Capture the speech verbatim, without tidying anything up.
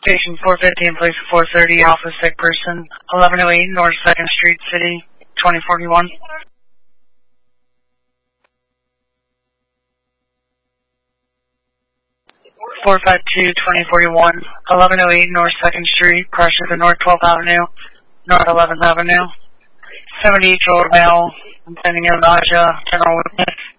Station four fifty in place of four thirty, Alpha Sick Person, eleven oh eight North second Street, City, twenty forty-one. four five two, twenty forty-one, eleven oh eight North second Street, crashes at North twelfth Avenue, North eleventh Avenue. seventy-eight year old male, intending a nausea, general witness.